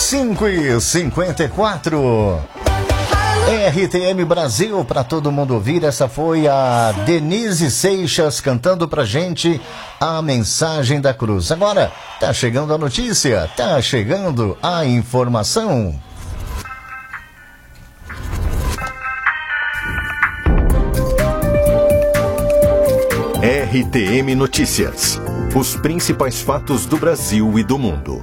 5h54. RTM Brasil para todo mundo ouvir. Essa foi a Denise Seixas cantando pra gente a mensagem da cruz. Agora tá chegando a notícia, tá chegando a informação. RTM Notícias. Os principais fatos do Brasil e do mundo.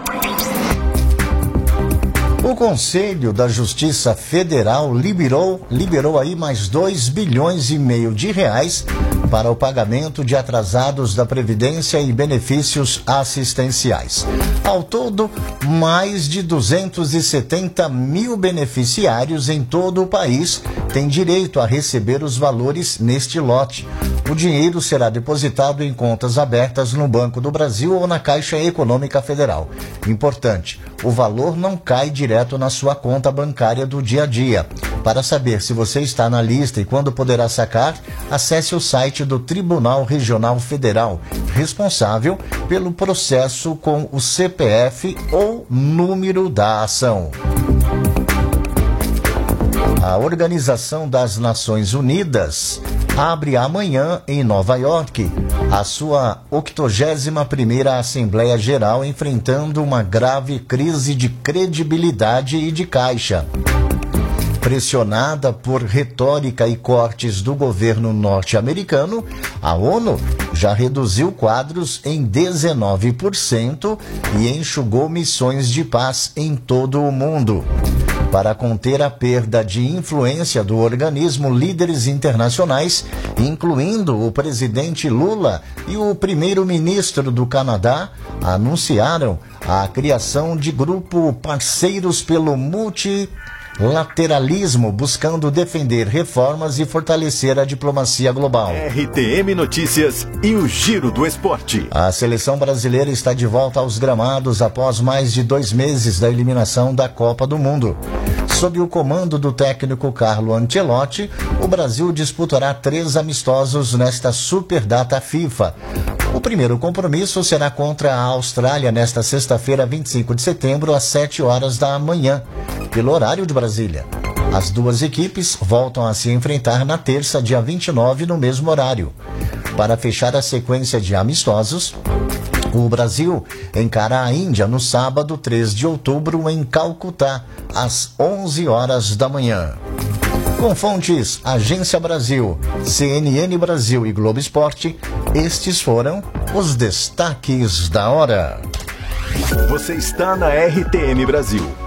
O Conselho da Justiça Federal liberou aí mais 2,5 bilhões de reais para o pagamento de atrasados da Previdência e benefícios assistenciais. Ao todo, mais de 270 mil beneficiários em todo o país têm direito a receber os valores neste lote. O dinheiro será depositado em contas abertas no Banco do Brasil ou na Caixa Econômica Federal. Importante, o valor não cai direto na sua conta bancária do dia a dia. Para saber se você está na lista e quando poderá sacar, acesse o site do Tribunal Regional Federal, responsável pelo processo com o CPF ou número da ação. A Organização das Nações Unidas abre amanhã em Nova York a sua 81ª Assembleia Geral, enfrentando uma grave crise de credibilidade e de caixa. Pressionada por retórica e cortes do governo norte-americano, a ONU já reduziu quadros em 19% e enxugou missões de paz em todo o mundo. Para conter a perda de influência do organismo, líderes internacionais, incluindo o presidente Lula e o primeiro-ministro do Canadá, anunciaram a criação de grupo Parceiros pelo Multilateralismo, buscando defender reformas e fortalecer a diplomacia global. RTM Notícias e o Giro do Esporte. A seleção brasileira está de volta aos gramados após mais de 2 meses da eliminação da Copa do Mundo. Sob o comando do técnico Carlo Ancelotti, o Brasil disputará 3 amistosos nesta Superdata FIFA. O primeiro compromisso será contra a Austrália nesta sexta-feira, 25 de setembro, às 7 horas da manhã, pelo horário de Brasília. As duas equipes voltam a se enfrentar na terça, dia 29, no mesmo horário. Para fechar a sequência de amistosos, o Brasil encara a Índia no sábado, 3 de outubro, em Calcutá, às 11 horas da manhã. Com fontes Agência Brasil, CNN Brasil e Globo Esporte, estes foram os destaques da hora. Você está na RTM Brasil.